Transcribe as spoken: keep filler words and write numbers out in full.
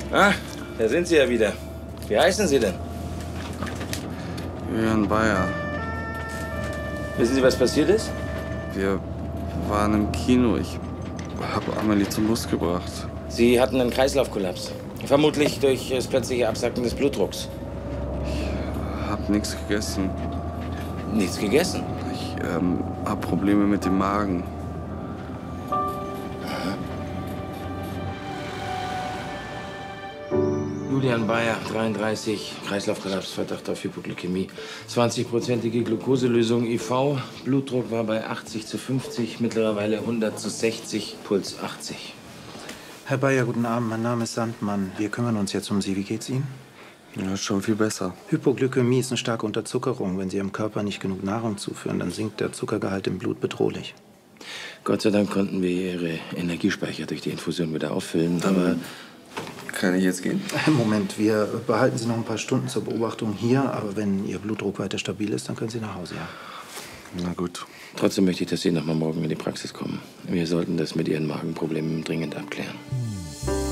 Ah, da sind Sie ja wieder. Wie heißen Sie denn? Julian Bayer. Wissen Sie, was passiert ist? Wir waren im Kino. Ich habe Amelie zum Bus gebracht. Sie hatten einen Kreislaufkollaps. Vermutlich durch das plötzliche Absacken des Blutdrucks. Ich habe nichts gegessen. Nichts gegessen? Ich ähm, habe Probleme mit dem Magen. Julian Bayer, dreiunddreißig, Kreislaufkollaps, Verdacht auf Hypoglykämie. zwanzig-prozentige Glukoselösung I V. Blutdruck war bei achtzig zu fünfzig, mittlerweile hundert zu sechzig, Puls achtzig. Herr Bayer, guten Abend. Mein Name ist Sandmann. Wir kümmern uns jetzt um Sie. Wie geht's Ihnen? Ja, schon viel besser. Hypoglykämie ist eine starke Unterzuckerung. Wenn Sie Ihrem Körper nicht genug Nahrung zuführen, dann sinkt der Zuckergehalt im Blut bedrohlich. Gott sei Dank konnten wir Ihre Energiespeicher durch die Infusion wieder auffüllen, aber... Kann ich jetzt gehen? Moment, wir behalten Sie noch ein paar Stunden zur Beobachtung hier. Aber wenn Ihr Blutdruck weiter stabil ist, dann können Sie nach Hause, ja. Na gut. Trotzdem möchte ich, dass Sie noch mal morgen in die Praxis kommen. Wir sollten das mit Ihren Magenproblemen dringend abklären.